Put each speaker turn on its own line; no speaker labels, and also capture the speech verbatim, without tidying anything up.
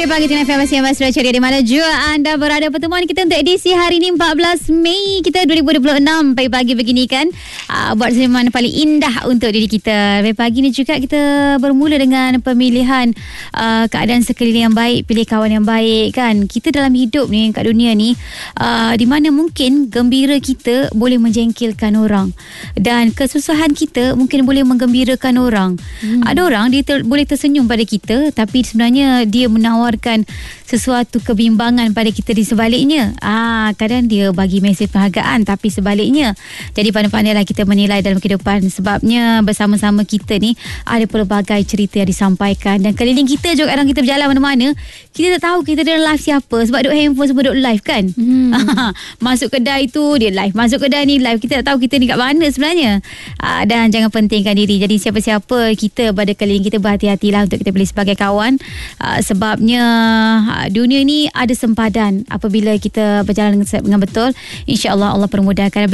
Ceria Pagi dengan F M Masih Mas Ceria di mana jua anda berada. Pertemuan kita untuk edisi hari ini empat belas Mei kita dua ribu dua puluh enam. Pagi-pagi begini kan uh, buat seniman paling indah untuk diri kita. Pagi ni juga kita bermula dengan pemilihan uh, keadaan sekeliling yang baik, pilih kawan yang baik kan. Kita dalam hidup ni kat dunia ni uh, di mana mungkin gembira kita boleh menjengkelkan orang dan kesusahan kita mungkin boleh menggembirakan orang. Hmm. Ada orang dia ter, boleh tersenyum pada kita tapi sebenarnya dia menawarkan sesuatu kebimbangan pada kita di sebaliknya. Ah, kadang dia bagi mesej penghargaan tapi sebaliknya. Jadi pandai-pandailah kita menilai dalam kehidupan sebabnya bersama-sama kita ni ada pelbagai cerita yang disampaikan dan keliling kita juga kadang kita berjalan mana-mana kita tak tahu kita ada live siapa sebab duk handphone sebab duk live kan. Hmm. Masuk kedai tu dia live, masuk kedai ni live, kita tak tahu kita ni kat mana sebenarnya. Ah, dan jangan pentingkan diri. Jadi siapa-siapa kita pada keliling kita berhati-hatilah untuk kita pilih sebagai kawan. Uh, sebabnya uh, dunia ni ada sempadan apabila kita berjalan dengan betul. InsyaAllah Allah permudahkan.